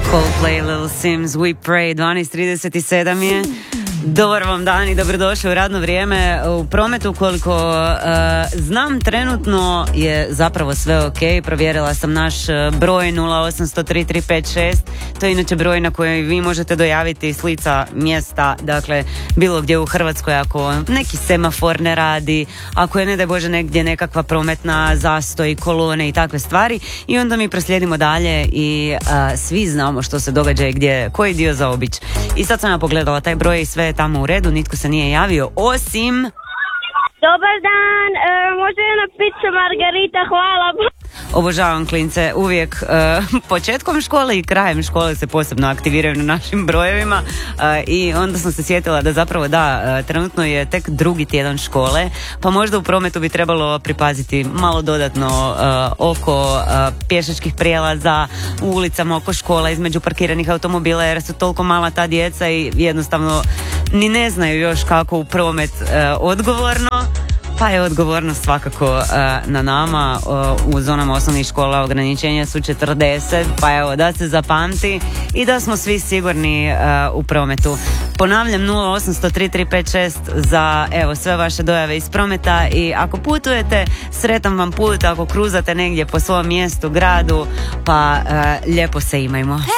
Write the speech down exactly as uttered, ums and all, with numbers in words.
Coldplay, Little Sims, We Pray, dvanaest trideset sedam je. Dobar vam dan i dobrodošli u radno vrijeme. U prometu koliko uh, znam trenutno je zapravo sve ok. Provjerila sam naš broj nula osam zero tri tri pet šest. To je inače broj na koji vi možete dojaviti s lica mjesta, dakle bilo gdje u Hrvatskoj ako neki semafor ne radi, ako je ne daj Bože negdje nekakva prometna zastoj, kolone i takve stvari, i onda mi proslijedimo dalje i uh, svi znamo što se događa i gdje, koji dio zaobići. I sad sam ja pogledala taj broj i sve je tamo u redu, nitko se nije javio, osim... Dobar dan, e, može jedna pizza margarita, hvala. Obožavam klince, uvijek e, početkom škole i krajem škole se posebno aktiviraju na našim brojevima e, i onda sam se sjetila da zapravo da, e, trenutno je tek drugi tjedan škole, pa možda u prometu bi trebalo pripaziti malo dodatno e, oko e, pješačkih prijelaza, u ulicama oko škola, između parkiranih automobila, jer su toliko mala ta djeca i jednostavno ni ne znaju još kako u promet e, odgovorno. Pa je odgovornost svakako uh, na nama. Uh, u zonama osnovnih škola ograničenja su četrdeset, pa evo da se zapamti i da smo svi sigurni uh, u prometu. Ponavljam, nula osam zero tri tri pet šest za evo sve vaše dojave iz prometa, i ako putujete, sretan vam put, ako kruzate negdje po svom mjestu, gradu, pa uh, lijepo se imajmo.